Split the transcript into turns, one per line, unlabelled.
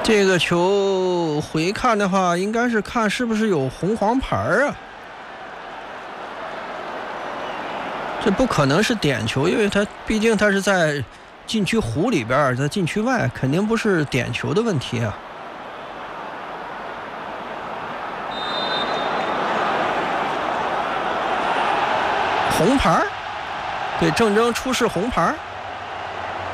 这个球回看的话，应该是看是不是有红黄牌啊？这不可能是点球，因为毕竟他是在禁区弧里边，在禁区外，肯定不是点球的问题啊。红牌，对，郑铮出示红牌。